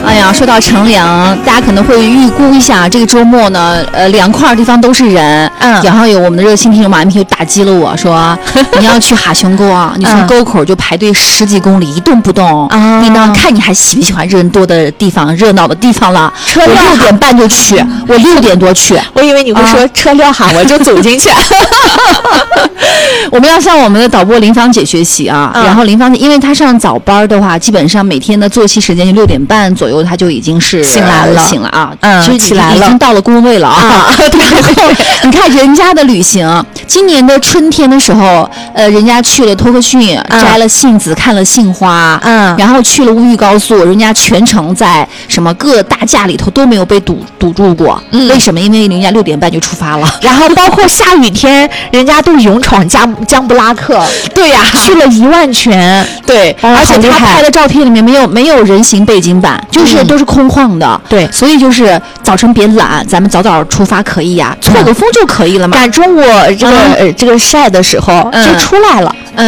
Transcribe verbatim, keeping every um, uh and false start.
哎呀，说到乘凉，大家可能会预估一下，这个周末呢，呃，两块地方都是人。嗯，然后有我们的热心听众马恩平就打击了我说，你要去哈熊沟啊，你从沟口就排队十几公里，一动不动。啊，你呢？看你还喜不喜欢人多的地方、热闹的地方了？车我六点半就去，我六点多去。 我以为你会说、啊、车撂好，我就走进去。 我们要向我们的导播林芳姐学习啊，嗯、然后林芳姐，因为她上早班的话，基本上每天的作息时间就六点半左右，她就已经是醒来了， 醒了啊， 嗯， 其实起来了， 已经到了工位了啊。啊你看人家的旅行，今年的春天的时候，呃，人家去了托克逊，嗯、摘了杏子，看了杏花，嗯，然后去了乌玉高速，人家全程在什么各大架里头都没有被堵堵住过，嗯，为什么？因为人家六点半就出发了， 然后包括下雨天，人家都勇闯江江布拉克， 对呀、 啊，去了一万泉， 对， 哦、 而且他拍的照片里面没有没有人形背景板，就是都是空旷的， 嗯、对， 所以就是早晨别懒，咱们早早出发可以呀、啊，错个风就可以了嘛， 赶中午这个、嗯、呃这个晒的时候就出来了。